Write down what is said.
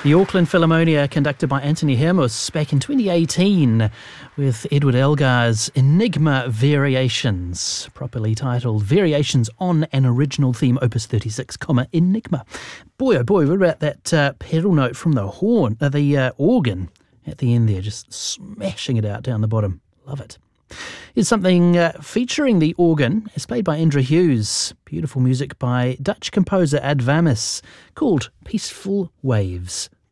The Auckland Philharmonia, conducted by Anthony Hermus back in 2018 with Edward Elgar's Enigma Variations, properly titled Variations on an Original Theme, Opus 36, Enigma. Boy, oh boy, what about that pedal note from the organ at the end there, just smashing it out down the bottom. Love it. Here's something featuring the organ. It's played by Andrew Hughes. Beautiful music by Dutch composer Ad Vamis, called Peaceful Waves.